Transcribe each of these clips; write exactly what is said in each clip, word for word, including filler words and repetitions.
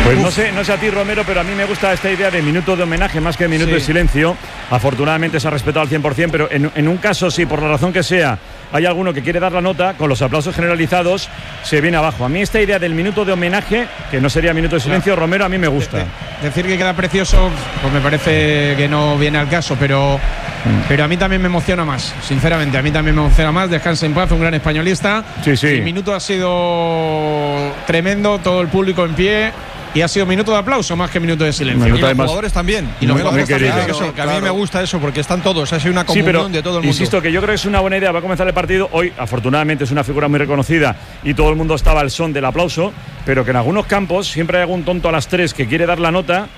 Pues no sé, no sé a ti, Romero, pero a mí me gusta esta idea de minuto de homenaje más que minuto sí. de silencio. Afortunadamente se ha respetado al cien por cien, pero en, en un caso, sí, por la razón que sea, hay alguno que quiere dar la nota, con los aplausos generalizados se viene abajo. A mí esta idea del minuto de homenaje, que no sería minuto de silencio, claro. Romero, a mí me gusta. De, de, decir que queda precioso, pues me parece que no viene al caso, pero, mm. pero a mí también me emociona más, sinceramente. A mí también me emociona más. Descansa en paz, un gran españolista. Sí, sí. El minuto ha sido tremendo, todo el público en pie. Y ha sido minuto de aplauso más que minuto de silencio. Y los jugadores también. Y los jugadores también. Claro, eso, que claro. A mí me gusta eso porque están todos. Ha sido una comunión sí, pero, de todo el mundo. Insisto que yo creo que es una buena idea. Va a comenzar el partido. Hoy, afortunadamente, es una figura muy reconocida y todo el mundo estaba al son del aplauso. Pero que en algunos campos siempre hay algún tonto a las tres que quiere dar la nota.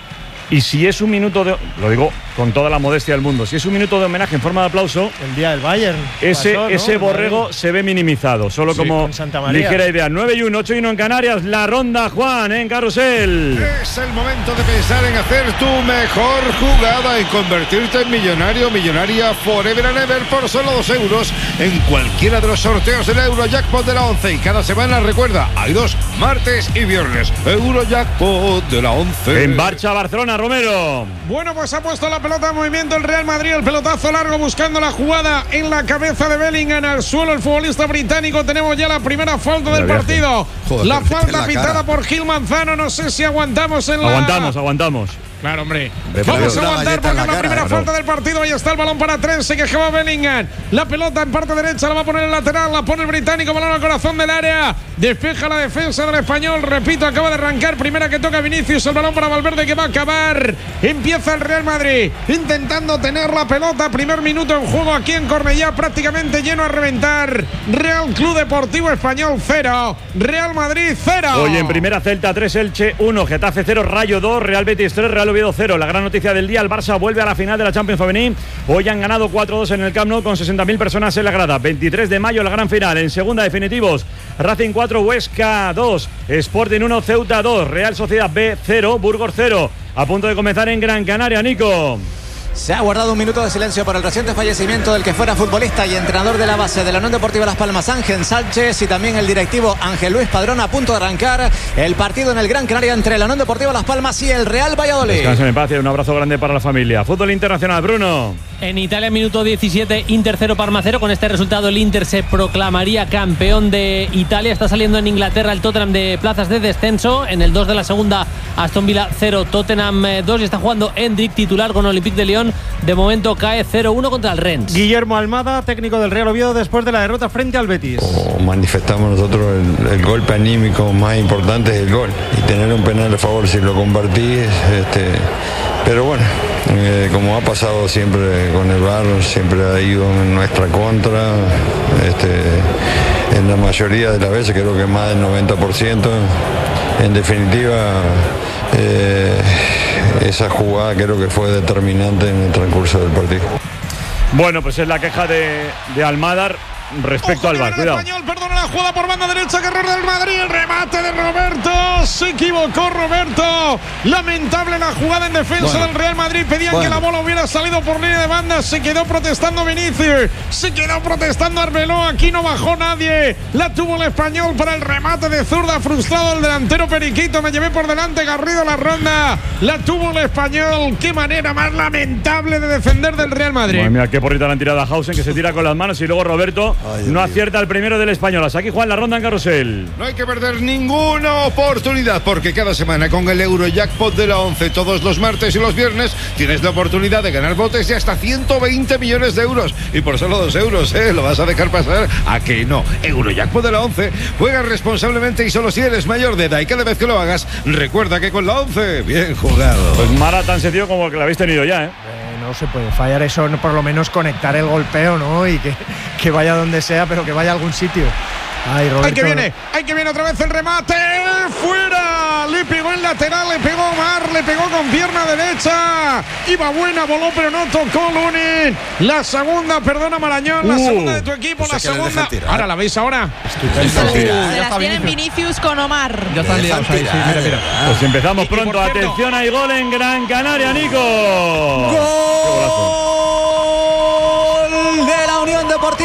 Y si es un minuto de… Lo digo con toda la modestia del mundo. Si es un minuto de homenaje en forma de aplauso… El día del Bayern. Ese, pasó, ¿no? ese borrego se ve minimizado. Solo sí, como ligera idea. nueve y uno, ocho y uno en Canarias. La ronda, Juan, en Carrusel. Es el momento de pensar en hacer tu mejor jugada y convertirte en millonario, millonaria forever and ever por solo dos euros en cualquiera de los sorteos del Eurojackpot de la once. Y cada semana, recuerda, hay dos, martes y viernes. Eurojackpot de la once. En marcha Barcelona, Romero. Bueno, pues ha puesto la pelota en movimiento el Real Madrid, el pelotazo largo buscando la jugada en la cabeza de Bellingham, al suelo el futbolista británico. Tenemos ya la primera falta del partido. Joder, la falta la pitada cara. por Gil Manzano. No sé si aguantamos en la… Aguantamos, aguantamos. Claro, hombre. Vamos a aguantar porque es la primera falta del partido. Ahí está el balón para tres. Se quejaba Bellingham. La pelota en parte derecha la va a poner el lateral. La pone el británico. Balón al corazón del área. Despeja la defensa del español. Repito, acaba de arrancar. Primera que toca Vinicius. El balón para Valverde que va a acabar. Empieza el Real Madrid intentando tener la pelota. Primer minuto en juego aquí en Cornellá. Prácticamente lleno a reventar. Real Club Deportivo Español cero. Real Madrid cero. Hoy en primera, Celta tres, Elche uno, Getafe cero, Rayo dos, Real Betis tres, Real Oviedo cero. La gran noticia del día, el Barça vuelve a la final de la Champions Femenil. Hoy han ganado cuatro dos en el Camp Nou con sesenta mil personas en la grada. veintitrés de mayo la gran final. En segunda, definitivos, Racing cuatro, Huesca dos, Sporting uno, Ceuta dos, Real Sociedad B cero, Burgos cero. A punto de comenzar en Gran Canaria, Nico. Se ha guardado un minuto de silencio por el reciente fallecimiento del que fuera futbolista y entrenador de la base de la Unión Deportiva Las Palmas, Ángel Sánchez, y también el directivo Ángel Luis Padrón. A punto de arrancar el partido en el Gran Canaria entre la Unión Deportiva Las Palmas y el Real Valladolid. Descansen en paz y un abrazo grande para la familia. Fútbol internacional, Bruno. En Italia, minuto diecisiete, Inter cero, Parma cero. Con este resultado el Inter se proclamaría campeón de Italia. Está saliendo en Inglaterra el Tottenham de plazas de descenso. En el dos de la segunda, Aston Villa cero, Tottenham dos. Y está jugando Endrick, titular con Olympique de Lyon. De momento cae cero uno contra el Rennes. Guillermo Almada, técnico del Real Oviedo, después de la derrota frente al Betis. Como manifestamos nosotros, el, el golpe anímico más importante es el gol. Y tener un penal a favor si lo convertís, este, pero bueno, eh, como ha pasado siempre con el V A R, siempre ha ido en nuestra contra. Este, en la mayoría de las veces, creo que más del noventa por ciento. En definitiva, eh, esa jugada creo que fue determinante en el transcurso del partido. Bueno, pues es la queja de, de Almada respecto al V A R. Cuidado. Español, perdona la jugada por banda derecha, que error del Madrid. El remate de Roberto. Se equivocó Roberto. Lamentable la jugada en defensa bueno. del Real Madrid. Pedían bueno. que la bola hubiera salido por línea de banda. Se quedó protestando Vinicius. Se quedó protestando Arbeloa. Aquí no bajó nadie. La tuvo el español para el remate de zurda. Frustrado el delantero Periquito. Me llevé por delante Garrido la ronda. La tuvo el español. Qué manera más lamentable de defender del Real Madrid. Bueno, mira qué porrita le han tirado a Hausen, que se tira con las manos, y luego Roberto Ay, no acierta el primero del español. Aquí Juan, la ronda en Carrusel. No hay que perder ninguna oportunidad, porque cada semana con el Eurojackpot de la once, todos los martes y los viernes, tienes la oportunidad de ganar botes de hasta ciento veinte millones de euros. Y por solo dos euros, ¿eh? ¿Lo vas a dejar pasar? ¿A que no? Eurojackpot de la once. Juega responsablemente y solo si eres mayor de edad. Y cada vez que lo hagas, recuerda que con la once, bien jugado. Pues Mara, tan sencillo como que la habéis tenido ya, ¿eh? No se puede fallar eso, no, por lo menos conectar el golpeo, ¿no? Y que, que vaya donde sea, pero que vaya a algún sitio. Ay, Roberto. Ay, que viene, ay, que viene otra vez el remate. ¡Fuera! Le pegó en lateral, le pegó Omar, le pegó con pierna derecha. Iba buena, voló, pero no tocó Lunin. La segunda, perdona Marañón, la uh, segunda de tu equipo, la segunda. Ahora, ¿la veis ahora? Estupendo. Sí, se las tienen Vinicius con Omar. Ya están liados ahí, sí, mira, mira. Pues empezamos pronto. Atención, hay gol en Gran Canaria, Nico. ¡Gol! De la Unión Deportiva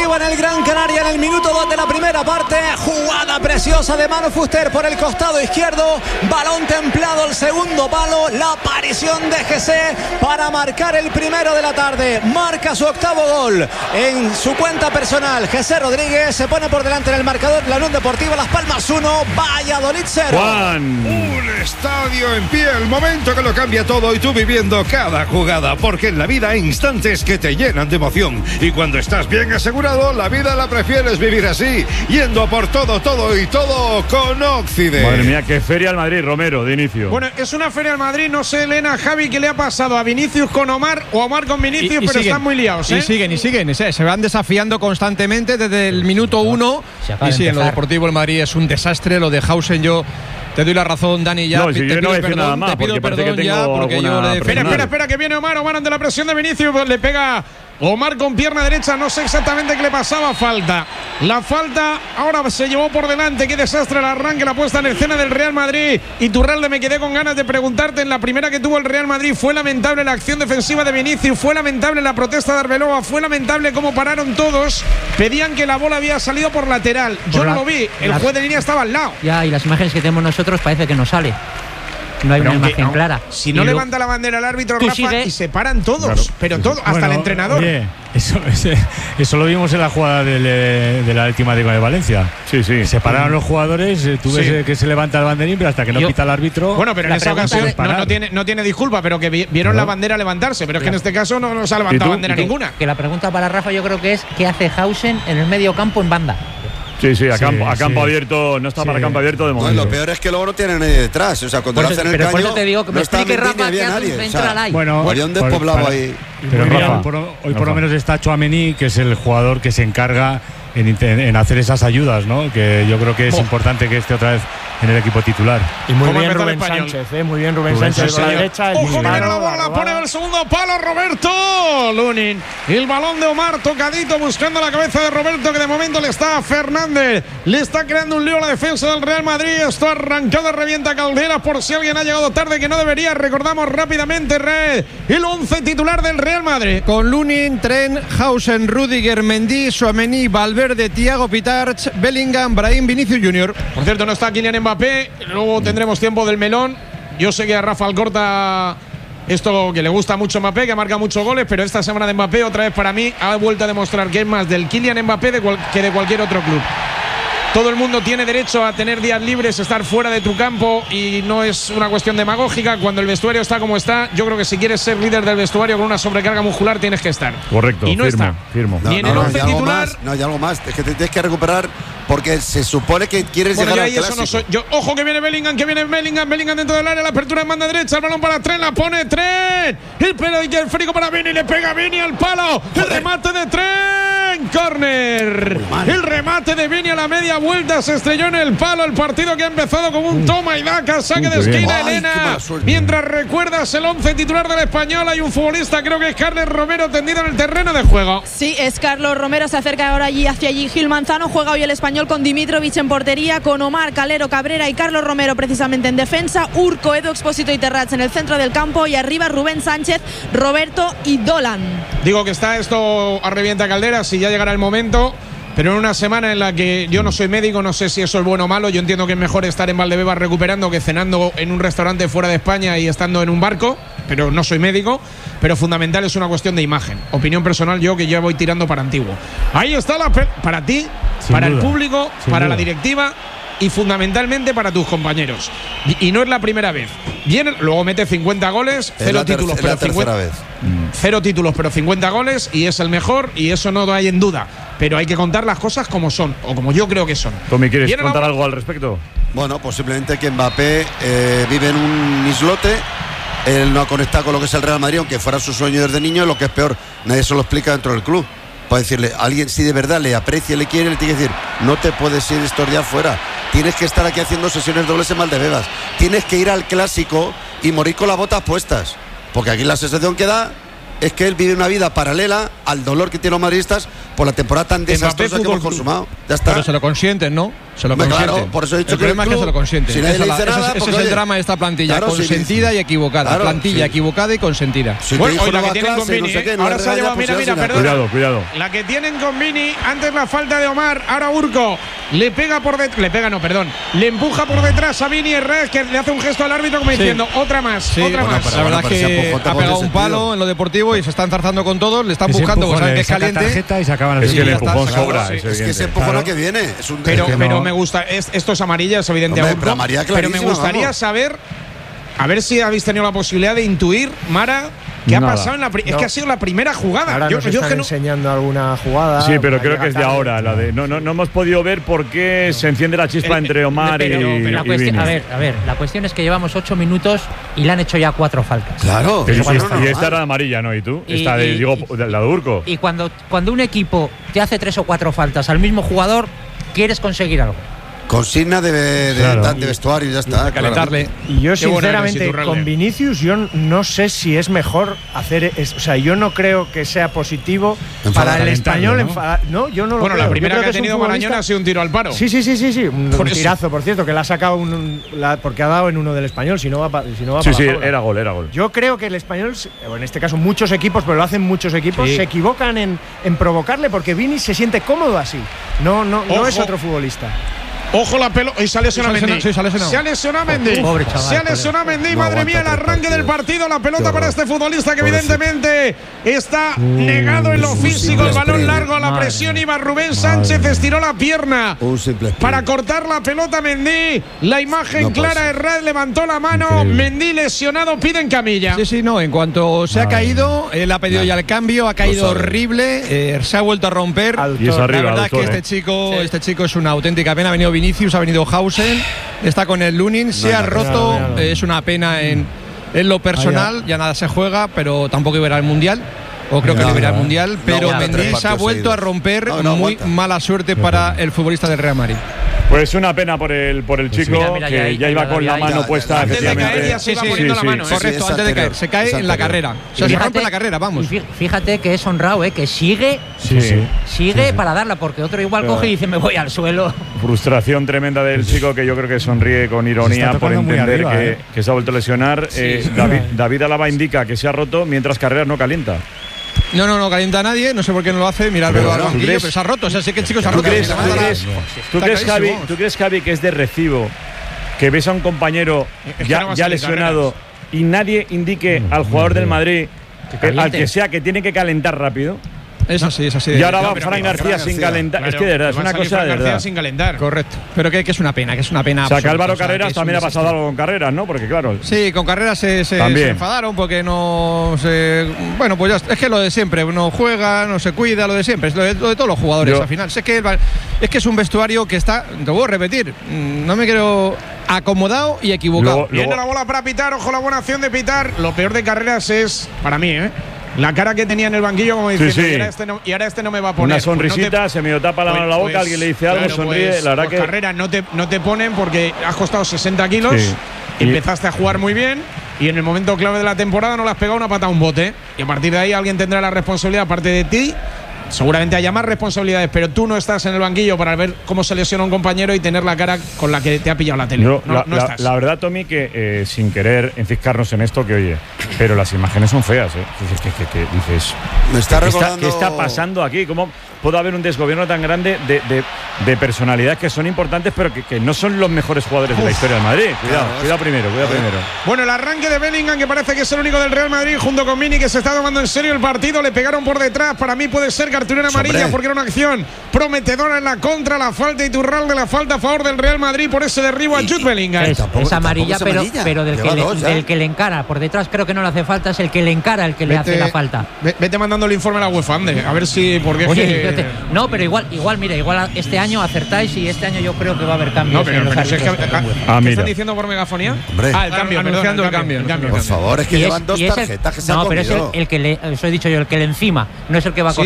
Deportiva en el Gran Canaria en el minuto dos de la primera parte. Jugada preciosa de Manu Fuster por el costado izquierdo. Balón templado al segundo palo. La aparición de Jesse para marcar el primero de la tarde. Marca su octavo gol en su cuenta personal. Jesse Rodríguez se pone por delante en el marcador. La Unión Deportiva Las Palmas uno, Valladolid cero. Juan. Un estadio en pie, el momento que lo cambia todo y tú viviendo cada jugada, porque en la vida hay instantes que te llenan de emoción y cuando estás bien asegurado, la vida la prefieres vivir así, yendo a por todo, todo y todo con Occident. Madre mía, qué feria al Madrid, Romero, de inicio. Bueno, es una feria al Madrid, no sé, Elena, Javi, qué le ha pasado a Vinicius con Omar o a Omar con Vinicius, y, y pero siguen, están muy liados, ¿eh? Y siguen, y siguen, se van desafiando constantemente desde el minuto uno. Y sí, en lo deportivo el Madrid es un desastre, lo de Hausen yo te doy la razón, Dani, ya. No, si te yo pido no voy a decir perdón, nada más, te pido porque perdón que ya, porque yo le Espera, espera, espera, que viene Omar, Omar ante la presión de Vinicius, pues le pega Omar con pierna derecha, no sé exactamente qué le pasaba, falta. La falta ahora se llevó por delante, qué desastre el arranque, la puesta en escena del Real Madrid. Y Turralde, me quedé con ganas de preguntarte, en la primera que tuvo el Real Madrid, fue lamentable la acción defensiva de Vinicius, fue lamentable la protesta de Arbeloa, fue lamentable cómo pararon todos, pedían que la bola había salido por lateral, yo por no la, lo vi, el la, juez de línea estaba al lado. Ya, y las imágenes que tenemos nosotros parece que no sale. No hay pero una aunque, imagen clara. Si no y levanta lo, la bandera el árbitro, Rafa, sigue, y se paran todos, claro, pero sí, todo, hasta bueno, el entrenador. Oye, eso, ese, eso lo vimos en la jugada del, de la última de Valencia. Sí, sí. Se pararon los jugadores, tú ves sí. que se levanta el banderín, pero hasta que no Yo, pita el árbitro. Bueno, pero en esa ocasión no, no, tiene, no tiene disculpa, pero que vieron no. la bandera levantarse, pero es que en este caso no, no se ha levantado bandera ninguna. Que la pregunta para Rafa yo creo que es ¿qué hace Hausen en el medio campo en banda? Sí, sí, a campo, sí, a campo sí. abierto, no está sí. para campo abierto de momento. No, lo peor es que luego no tiene nadie detrás, o sea, cuando por lo hacen eso, el caño, por eso te digo que me no explique Rafa que nadie, hace o sea, ahí. Bueno, había un despoblado para, ahí. Pero Rafa, por, hoy Rafa. por lo menos está Tchouaméni, que es el jugador que se encarga en, en hacer esas ayudas, ¿no? Que yo creo que es oh. importante que esté otra vez en el equipo titular. Y muy bien Rubén Sánchez, ¿eh? Muy bien Rubén, Rubén Sánchez. Sánchez. A la derecha. Ojo que viene la bola, la pone en el segundo palo Roberto Lunin. El balón de Omar tocadito buscando la cabeza de Roberto, que de momento le está a Fernández. Le está creando un lío a la defensa del Real Madrid. Esto arrancado, revienta Caldera por si alguien ha llegado tarde, que no debería. Recordamos rápidamente, Red, el once titular del Real Madrid. Con Lunin, Tren, Hausen, Rüdiger, Mendy, Tchouaméni, Valverde, Thiago Pitarch, Bellingham, Brahim, Vinicius junior Por cierto, no está Kylian Mbappé. Luego tendremos tiempo del melón. Yo sé que a Rafa Alcorta esto que le gusta mucho Mbappé, que marca muchos goles, pero esta semana de Mbappé otra vez para mí ha vuelto a demostrar que es más del Kylian Mbappé de cual, que de cualquier otro club. Todo el mundo tiene derecho a tener días libres, estar fuera de tu campo, y no es una cuestión demagógica. Cuando el vestuario está como está, yo creo que si quieres ser líder del vestuario con una sobrecarga muscular tienes que estar. Correcto. Y no firmo, está. Firmo. No, y en no, el no, once titular. Más, no, hay algo más. Es que te tienes que recuperar porque se supone que quieres bueno, llegar al clásico. Eso no soy. Yo, ojo que viene Bellingham, que viene Bellingham, Bellingham dentro del área, la apertura en banda derecha, el balón para Tren, la pone Tren. El pelo y el frigo para Vini, le pega Vini al palo. El Joder. remate de Tren, córner. El remate de Vini a la media vuelta se estrelló en el palo. El partido que ha empezado como un toma y daca, saque de esquina, Ay, Elena. Mientras recuerdas el once titular del Español, hay un futbolista, creo que es Carles Romero, tendido en el terreno de juego. Sí, es Carlos Romero, se acerca ahora allí hacia allí Gil Manzano. Juega hoy el Español con Dimitrovic en portería, con Omar, Calero, Cabrera y Carlos Romero precisamente en defensa, Urco, Edu Expósito y Terrats en el centro del campo, y arriba Rubén Sánchez, Roberto y Dolan. Digo que está esto a revienta Caldera, si ya llegará el momento. Pero en una semana en la que yo no soy médico, no sé si eso es bueno o malo. Yo entiendo que es mejor estar en Valdebebas recuperando que cenando en un restaurante fuera de España y estando en un barco, pero no soy médico. Pero fundamental es una cuestión de imagen. Opinión personal, yo que ya voy tirando para antiguo. Ahí está la pe- para ti, Sin para duda. el público, Sin para duda. la directiva y fundamentalmente para tus compañeros. Y, y no es la primera vez. Viene, luego mete cincuenta goles, cero títulos, ter- pero cincuenta, vez. cero títulos, pero cincuenta goles, y es el mejor, y eso no hay en duda. Pero hay que contar las cosas como son, o como yo creo que son. Tommy, ¿quieres contar la... algo al respecto? Bueno, pues simplemente que Mbappé eh, vive en un islote. Él no ha conectado con lo que es el Real Madrid, aunque fuera su sueño desde niño. Lo que es peor, nadie se lo explica dentro del club. Para decirle, alguien si de verdad le aprecia, le quiere, le tiene que decir, no te puedes ir estos días fuera. Tienes que estar aquí haciendo sesiones dobles en Valdebebas. Tienes que ir al clásico y morir con las botas puestas. Porque aquí la sensación que da es que él vive una vida paralela al dolor que tienen los madridistas por la temporada tan desastrosa que hemos consumado. Ya está. Pero se lo consienten, ¿no? Se lo Claro, consienten. por eso he dicho el que problema el es que club, se lo consienten. si nadie Esa le la- dice ese nada, ese ¿por es qué? el drama de esta plantilla. Claro, si consentida dice- y equivocada. Claro, plantilla sí. equivocada y consentida. Si Bueno, tu hijo hoy la no que va a tienen con clase, no Vini, sé qué, ¿eh? no Ahora le se ha raya, llevado, pues mira, ya mira, será. perdona. Cuidado, cuidado. La que tienen con Vini, antes la falta de Omar, ahora Urco le pega por detrás, le pega no, perdón, le empuja por detrás a Vini Herrera, que le hace un gesto al árbitro como Sí. diciendo, otra más, Sí, otra bueno, más. pero la verdad pero es ese que empujón ha tampoco pegado tiene un palo sentido. en lo deportivo y se están zarzando con todos, le están Ese buscando, pues empujón saben que le es saca caliente. tarjeta y se acaban Es que el ya está, empujón se acabó. sobra. Sí, es es que evidente. ese empujón Claro. a que viene. Es un, Pero, es que pero no. me gusta, es, esto es amarilla, es evidente. Hombre, a Urco, pero amarilla pero me clarísima, gustaría vamos. saber, a ver si habéis tenido la posibilidad de intuir, Mara, qué ha Nada. pasado en la pri- Es No. que ha sido la primera jugada. Ahora yo nos yo están que no- enseñando alguna jugada. Sí, pero una creo llega que es de tarde. ahora. La de, no, no, no hemos podido ver por qué se enciende la chispa El- entre Omar y, pero- pero La y cuestión- Vini. a ver, a ver, la cuestión es que llevamos ocho minutos y le han hecho ya cuatro faltas. Claro. Y, eso y- es y normal. esta era amarilla, ¿no? ¿Y tú? Y- Esta de, y- digo, y- la de Urco. Y cuando, cuando un equipo te hace tres o cuatro faltas al mismo jugador, quieres conseguir algo. Consigna de, de, Claro. de vestuario, ya está. Calentarle. Y yo Qué bueno eres, sinceramente Iturralde. con Vinicius yo no sé si es mejor hacer, es- o sea, yo no creo que sea positivo Enfadar, para el calentarle, español ¿no? enfadar- no, yo no lo Bueno, creo. la Yo primera creo que ha es un tenido futbolista- Marañón ha sido un tiro al paro. Sí, sí, sí, sí, sí, un, Por un eso. tirazo, por cierto, que la ha sacado un, un- la- porque ha dado en uno del español, si no va pa- si no va Sí, para sí, la jaula. era gol, era gol. Yo creo que el español, o en este caso muchos equipos, pero lo hacen muchos equipos, Sí. se equivocan en, en provocarle porque Vini se siente cómodo así. No, no, no Ojo. es otro futbolista. Ojo la pelota. Y se ha lesionado Sí, se ha Mendy. lesionado, sí, se ha lesionado. Se ha lesionado Mendy. Pobre chaval, Se ha pobre. lesionado Mendy. No Madre aguanta mía, el tres arranque del partidos. partido. La pelota Qué para horror. este futbolista que Pobrecito. evidentemente está negado en lo un físico. simple El balón spray. largo a la Madre presión. mía. Iba Rubén Sánchez. Estiró la pierna. Un simple spray. Para cortar la pelota Mendy. La imagen No puede clara. ser. Herrera levantó la mano. Increíble. Mendy lesionado. Pide en camilla. Sí, sí, no. En cuanto se ha Madre caído, él ha pedido ya el cambio, ha caído sabe. horrible, eh, se ha vuelto a romper. Autor. Y es arriba, La verdad autor, que este eh. chico, este chico es una auténtica pena. Ha venido Vinicius, ha venido Hausen, está con el Lunin, se hay ha nada. roto. Míralo, míralo. eh, Es una pena en, en lo personal. Ya nada se juega, pero tampoco iba a ir al mundial. O creo que No, no, irá al no. mundial. No Pero aguanta tres Mendy se ha partidos vuelto a seguidos. romper. No, no muy aguanta. mala suerte para el futbolista del Real Madrid. Pues una pena por el, por el chico, Mira, mira, que ya ya, ahí, ya iba la con la había mano ahí. puesta, Antes de caer efectivamente. ya se iba Sí, sí, poniendo sí, la sí. mano. Sí, ¿eh? sí, Correcto, es antes de anterior, caer. Se cae es en la anterior. carrera. O sea, Y se fíjate- rompe en la carrera, vamos. y fí- Fíjate que es honrado, ¿eh? Que sigue, Sí, sí. sigue para darla, porque otro igual Pero- coge y dice me voy al suelo. Frustración tremenda del chico que yo creo que sonríe con Se ironía está por tocando muy entender arriba, que, ¿eh? que se ha vuelto a lesionar. Eh, David, David Alaba indica que se ha roto mientras Carreras no calienta. No, no, no calienta a nadie. No sé por qué no lo hace. Mirad, Pero veo al bueno, ¿tú banquillo, crees- pero se ha roto. O sea, sí que el chico se ha ¿Tú roto. crees, Se tú levanta la- crees- tú Está crees, Javi, clarísimo. tú crees, Javi, que es de recibo que ves a un compañero Es que ya, no va a ya salir lesionado y nadie indique al jugador del Madrid, Que eh, al caliente. que sea, que tiene que calentar rápido? Es así, es así. Y ahora No, va pero Fran que- García Fran sin García. calentar. Claro, es que de verdad, es va a una salir cosa Fran de García verdad. sin calentar. Correcto. Pero que, que es una pena, que es una pena. O sea, que absoluta, Álvaro o sea, Carreras que es también ha un pasado algo con Carreras, ¿no? Porque claro, Sí, con Carreras se, se- También. se enfadaron porque no se. Bueno, pues ya está. Es que lo de siempre. No juega, no se cuida, lo de siempre. Es lo de, lo de todos los jugadores Yo- al final. Es que, el- es que es un vestuario que está. Te voy a repetir. mm, No me quiero. Acomodado y equivocado. Luego- Viene la bola para pitar, ojo la buena acción de pitar. Lo peor de Carreras es, para mí, ¿eh? La cara que tenía en el banquillo como diciendo, sí. Y, ahora este no, y ahora este no me va a poner. una sonrisita, Pues no te- se me tapa la mano en la boca, Pues- alguien le dice algo, claro, sonríe. pues- la verdad pues que. Carreras no te, no te ponen porque has costado sesenta kilos, Sí. Y- empezaste a jugar muy bien y en el momento clave de la temporada no le has pegado una pata a un bote. Y a partir de ahí alguien tendrá la responsabilidad, aparte de ti. Seguramente haya más responsabilidades, pero tú no estás en el banquillo para ver cómo se lesiona un compañero y tener la cara con la que te ha pillado la tele. Yo, no, la, no la- estás. la verdad, Tommy, que eh, sin querer enciscarnos en esto, que oye, pero las imágenes son feas, ¿eh? Es decir, que, que- que dices, Me está ¿qué, está, recordando. qué está pasando aquí? ¿Cómo puede haber un desgobierno tan grande de, de, de personalidades que son importantes, pero que, que no son los mejores jugadores de la historia del Madrid? Cuidado, Claro, cuidado primero, cuidado primero. Bueno, el arranque de Bellingham, que parece que es el único del Real Madrid, junto con Mini, que se está tomando en serio el partido. Le pegaron por detrás. Para mí puede ser cartulina amarilla, Hombre. porque era una acción prometedora en la contra. La falta Iturralde, la falta a favor del Real Madrid por ese derribo a Jude Bellingham. Es, tampoco- es amarilla, tampoco es pero, amarilla. pero del, que Lleva le, dos ya. del que le encara. Por detrás creo que no le hace falta, es el que le encara el que le hace la falta. ve- Vete mandando el informe a la UEFA, ande, a ver si. Porque es Oye, que- fíjate, no, pero igual, igual, mira, igual este año acertáis y este año yo creo que va a haber cambios. No, pero, en los pero si es que. árbitros. ¿Qué Ah, mira. están diciendo por megafonía? Hombre. Ah, el cambio, perdón, Anunciando el cambio, el cambio. Por favor, es que Y es- llevan dos y es el- tarjetas que se han No, pero es el, comido. el que le, os he dicho yo, el que le encima, no es el que va Sí. corriendo por Sí,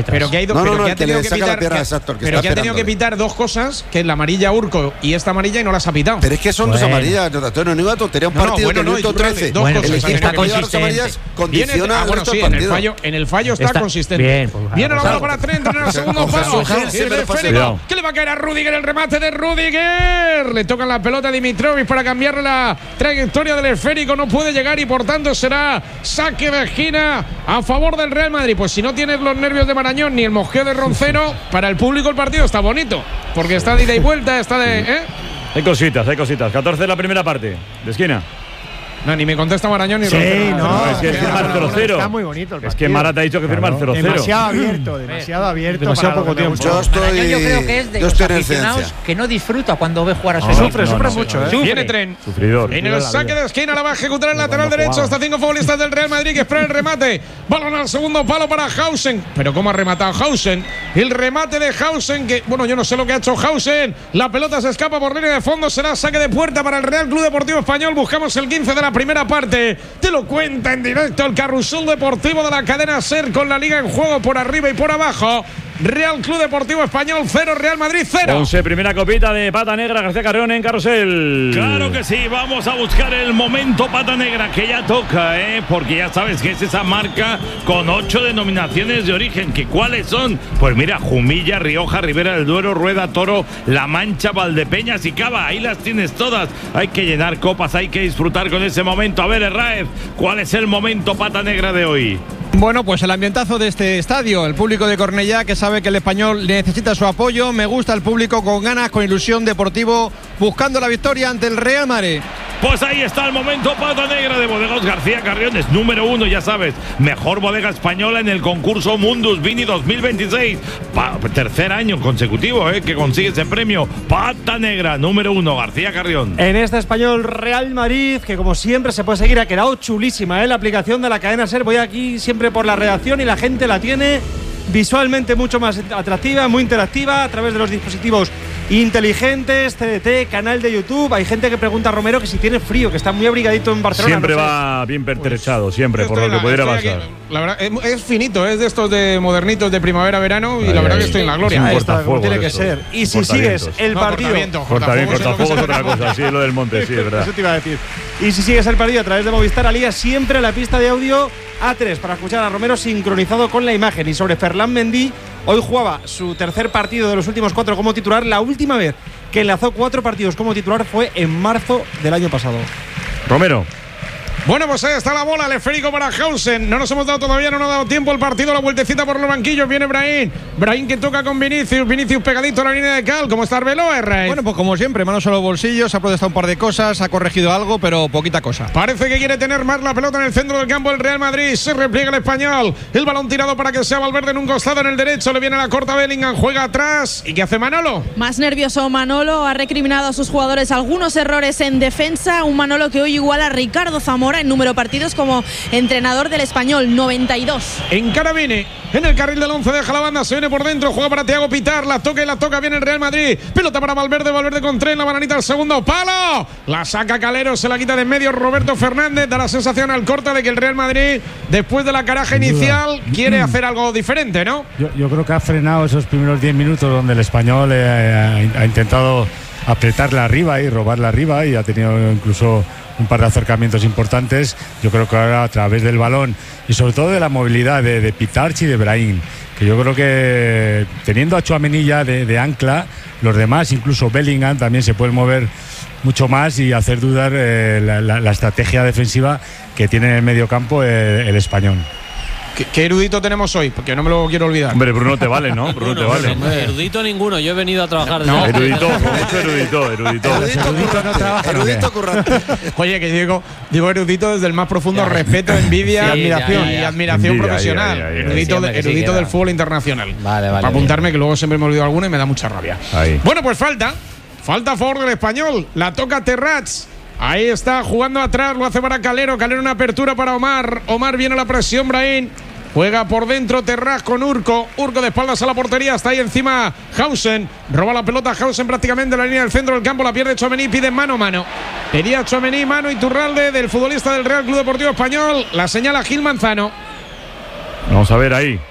detrás. Pero que, hay do, no, pero no, no, que ha tenido que que, saca pitar, la pierna, que, exacto, que pero que ha tenido que esperándole. pitar dos cosas, que es la amarilla Urco y esta amarilla, y no las ha pitado. Pero es que son Bueno. dos amarillas, Antonio, no iba a tontería. Un No, no, partido bueno, que no, minuto Iturralde, trece. dos Bueno, cosas. El es que que está está con las consistente. amarillas Viene, condiciona ah, el bueno, resto sí, del en el partido. fallo, en el fallo está, Está- consistente. bien, pues, Viene la bola claro. para Trent en el segundo Con palo. Jesús, Y el siempre pasa esférico, igual. que le va a caer a Rüdiger, el remate de Rüdiger. Le toca la pelota a Dimitrovic para cambiarle la trayectoria del esférico. No puede llegar y por tanto será saque de esquina a favor del Real Madrid. Pues si no tienes los nervios de Marañón ni el mosqueo de Roncero, para el público el partido está bonito. Porque está de ida y vuelta, está de. ¿eh? Hay cositas, hay cositas. catorce de la primera parte. De esquina. No, ni me contesta Marañón ni Sí, Roncero. no, es que no, firma el no, cero cero. Está muy bonito el Es partido. que Marat ha dicho que firma el cero cero. Demasiado abierto, demasiado abierto. Demasiado para lo poco que me tiempo. gusta. Yo estoy, Marañón, yo creo que es de yo los estoy en aficionados excedencia. que no disfruta cuando ve jugar a su No, equipo. sufre, sufre mucho, ¿eh? Sufre. Viene Tren. Sufridor. En el saque de esquina la va a ejecutar el lateral derecho. Hasta cinco futbolistas del Real Madrid que esperan el remate. Balón al segundo palo para Hausen. Pero ¿cómo ha rematado Hausen? El remate de Hausen, que bueno, yo no sé lo que ha hecho Hausen. La pelota se escapa por línea de fondo. Será saque de puerta para el Real Club Deportivo Español. Buscamos el quince de la primera parte. Te lo cuenta en directo el carrusel deportivo de la cadena SER, con la liga en juego por arriba y por abajo. Real Club Deportivo Español cero, Real Madrid cero. once, primera copita de pata negra. García Carrión en carrusel. Claro que sí, vamos a buscar el momento pata negra, que ya toca, ¿eh? Porque ya sabes que es esa marca con ocho denominaciones de origen. ¿Que cuáles son? Pues mira, Jumilla, Rioja, Ribera del Duero, Rueda, Toro, La Mancha, Valdepeñas y Cava. Ahí las tienes todas. Hay que llenar copas, hay que disfrutar con ese momento. A ver, Herráez, ¿cuál es el momento pata negra de hoy? Bueno, pues el ambientazo de este estadio, el público de Cornellá, que sabe que el Español necesita su apoyo. Me gusta el público con ganas, con ilusión, deportivo, buscando la victoria ante el Real Madrid. Pues ahí está el momento pata negra de Bodegas García Carrión. Es número uno, ya sabes. Mejor bodega española en el concurso Mundus Vini dos mil veintiséis. Pa- tercer año consecutivo, ¿eh? Que consigue ese premio. Pata negra, número uno, García Carrión. En este Español Real Madrid, que como siempre se puede seguir, ha quedado chulísima, ¿eh? La aplicación de la cadena SER. Voy aquí siempre por la redacción y la gente la tiene visualmente mucho más atractiva, muy interactiva, a través de los dispositivos inteligentes, C D T, canal de YouTube. Hay gente que pregunta a Romero que si tiene frío, que está muy abrigadito en Barcelona. Siempre no sé. va bien pertrechado, siempre, por Estoy lo que en la- pudiera estoy pasar. aquí, la verdad, es, es finito, es de estos de modernitos de primavera-verano y Ahí, la verdad ahí. que estoy en la gloria. Es un Ahí está, como cortafuegos tiene que eso. ser. Y si Cortavientos. sigues el No, partido. cortavientos, Corta bien, cortafuegos es lo que cortafuegos se otra llama. cosa, sí, lo del monte, sí, es verdad. Eso te iba a decir. Y si sigues el partido a través de Movistar Alía, siempre la pista de audio A tres para escuchar a Romero sincronizado con la imagen. Y sobre Ferland Mendy, hoy jugaba su tercer partido de los últimos cuatro como titular. La última vez que enlazó cuatro partidos como titular fue en marzo del año pasado. Romero. Bueno, pues ahí está la bola, el esférico para Hausen. No nos hemos dado todavía, no nos ha dado tiempo el partido, la vueltecita por los banquillos. Viene Brahim. Brahim que toca con Vinicius. Vinicius pegadito a la línea de cal. ¿Cómo está Arbeloa, Herrera? Bueno, pues como siempre, manos a los bolsillos, ha protestado un par de cosas, ha corregido algo, pero poquita cosa. Parece que quiere tener más la pelota en el centro del campo el Real Madrid. Se repliega el español. El balón tirado para que sea Valverde en un costado, en el derecho. Le viene la corta Bellingham. Juega atrás. ¿Y qué hace Manolo? Más nervioso Manolo, ha recriminado a sus jugadores algunos errores en defensa. Un Manolo que hoy iguala a Ricardo Zamora en número de partidos como entrenador del Español, noventa y dos. En Carabini, en el carril del once, deja la banda, se viene por dentro, juega para Thiago Pitar, la toca y la toca bien el Real Madrid. Pelota para Valverde, Valverde con tren, la bananita al segundo palo. La saca Calero, se la quita de en medio Roberto Fernández. Da la sensación al corte de que el Real Madrid, después de la caraja inicial, quiere hacer algo diferente, ¿no? Yo, yo creo que ha frenado esos primeros diez minutos donde el Español eh, ha, ha intentado apretarla arriba y robarla arriba y ha tenido incluso un par de acercamientos importantes. Yo creo que ahora a través del balón y sobre todo de la movilidad de, de Pitarch y de Brahim, que yo creo que teniendo a Tchouaméni ya de, de ancla, los demás, incluso Bellingham, también se pueden mover mucho más y hacer dudar eh, la, la, la estrategia defensiva que tiene en el medio campo el, el Español. ¿Qué, ¿Qué erudito tenemos hoy? Porque no me lo quiero olvidar. Hombre, Bruno te vale, ¿no? Bruno te vale. No, erudito ninguno, yo he venido a trabajar. No, desde- erudito, mucho erudito, erudito. Erudito no trabaja. Erudito currante. Oye, que digo, digo erudito desde el más profundo respeto, envidia, Sí, admiración ya, ya, ya. y admiración Envidia, profesional. ya, ya, ya. Erudito, de- Que sí, que sí, erudito que del va. fútbol internacional. Vale, vale, Para apuntarme, que luego siempre me olvido alguna y me da mucha rabia. Ahí. Bueno, pues falta. Falta a favor del Español. La toca Terrats. Ahí está jugando atrás, lo hace para Calero. Calero una apertura para Omar. Omar viene a la presión, Brahim. Juega por dentro Terraz con Urco. Urco de espaldas a la portería. Está ahí encima Hausen. Roba la pelota Hausen prácticamente en la línea del centro del campo. La pierde Tchouaméni. Pide mano a mano. Pedía Tchouaméni mano Iturralde del futbolista del Real Club Deportivo Español. La señala Gil Manzano. Vamos a ver ahí.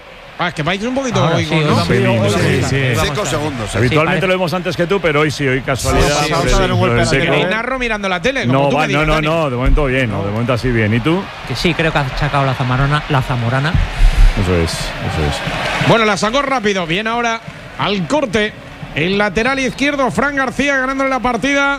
Ah, es que vais un poquito Ahora hoy, sí, ¿no? sí, sí, sí. Cinco segundos. Habitualmente lo vemos antes que tú, pero hoy sí, hoy casualidad. Sí, por sí, el- sí. por el seco. Y narro mirando la tele. Como No, tú va, me digas, no, no, Dani. no, de momento bien, no, de momento así bien. ¿Y tú? Que sí, creo que ha sacado la Zamorana. La Zamorana. Eso es, eso es. Bueno, la sacó rápido. Viene ahora al corte. El lateral izquierdo, Fran García, ganándole la partida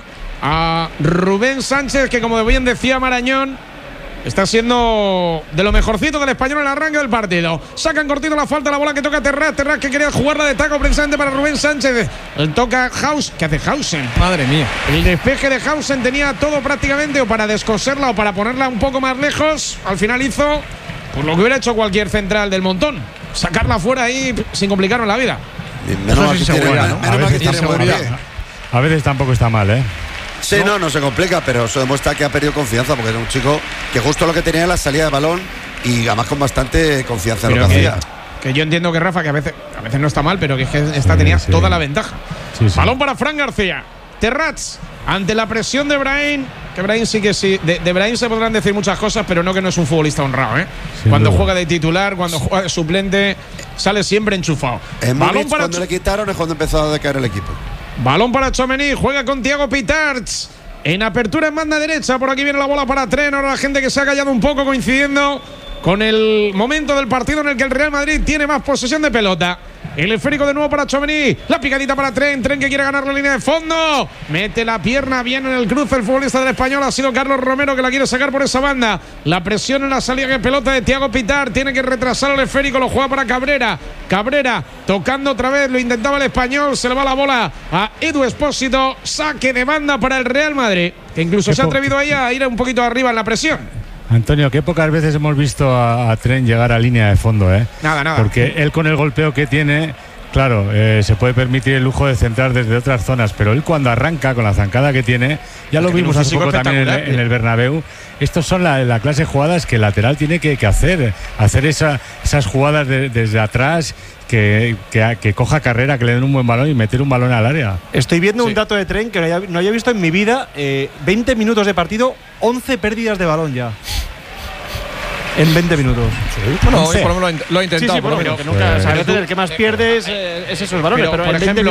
a Rubén Sánchez, que como bien decía Marañón, está siendo de lo mejorcito del Español en el arranque del partido. Sacan cortito la falta, la bola que toca Terraz. Terraz que quería jugarla de taco precisamente para Rubén Sánchez. El toca Haus. ¿Qué hace Hausen? Madre mía. El despeje de Hausen tenía todo prácticamente o para descoserla o para ponerla un poco más lejos. Al final hizo por lo que hubiera hecho cualquier central del montón. Sacarla fuera ahí sin complicarnos la vida. Menos mal que tiene- menos A mal que veces, tiene buen tampoco, pie. a veces tampoco está mal, ¿eh? Sí, no, no se complica, pero eso demuestra que ha perdido confianza porque era un chico que justo lo que tenía era la salida de balón y además con bastante confianza en lo Pero que que, hacía. que yo entiendo que Rafa, que a veces, a veces no está mal, pero que es que esta tenía sí. toda la ventaja. Sí, sí. Balón para Fran García. Terraz, ante la presión de Brahim, que Brahim sí que sí. De, de Brahim se podrán decir muchas cosas, pero no que no es un futbolista honrado, ¿eh? Sin Cuando duda. juega de titular, cuando juega de suplente, sale siempre enchufado. En Balón Múnich, para cuando le quitaron es cuando empezó a decaer el equipo. Balón para Tchouaméni, juega con Thiago Pitarch. En apertura en banda derecha, por aquí viene la bola para Tren. Ahora la gente que se ha callado un poco, coincidiendo con el momento del partido en el que el Real Madrid tiene más posesión de pelota. El esférico de nuevo para Tchouaméni. La picadita para Tren. Tren que quiere ganar la línea de fondo. Mete la pierna bien en el cruce. El futbolista del Español ha sido Carlos Romero, que la quiere sacar por esa banda. La presión en la salida de pelota de Thiago Pitar. Tiene que retrasar el esférico. Lo juega para Cabrera. Cabrera tocando otra vez. Lo intentaba el Español. Se le va la bola a Edu Espósito. Saque de banda para el Real Madrid, que incluso Qué se ha po- atrevido ahí a ir un poquito arriba en la presión. Antonio, qué pocas veces hemos visto a, a Tren llegar a línea de fondo, ¿eh? Nada, nada. Porque él con el golpeo que tiene, claro, eh, se puede permitir el lujo de centrar desde otras zonas, pero él cuando arranca con la zancada que tiene, ya lo Que tiene vimos un hace físico poco también en, espectacular. en el Bernabéu. Estos son la, la clase de jugadas que el lateral tiene que, que hacer, hacer esa, esas jugadas de- desde atrás, que, que, que coja carrera, que le den un buen balón y meter un balón al área. Estoy viendo un dato de Tren que no había, no había visto en mi vida. Eh, veinte minutos de partido, once pérdidas de balón ya. En veinte minutos. Bueno, hoy once. por lo menos lo ha int- lo ha Sí, intentado. sí, por lo bueno, menos. pero que nunca. Pues- a veces el que más pierdes eh, es esos balones, Pero, pero, por en veinte ejemplo,